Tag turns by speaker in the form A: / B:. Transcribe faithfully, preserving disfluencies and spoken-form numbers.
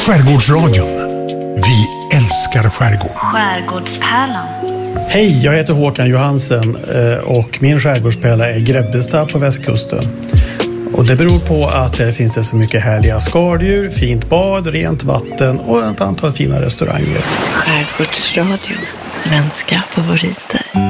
A: Skärgårdsradion. Vi älskar skärgård.
B: Skärgårdspärlan.
C: Hej, jag heter Håkan Johansen och min skärgårdspärla är Grebbestad på västkusten. Och det beror på att det finns så mycket härliga skaldjur, fint bad, rent vatten och ett antal fina restauranger.
D: Skärgårdsradion. Svenska favoriter.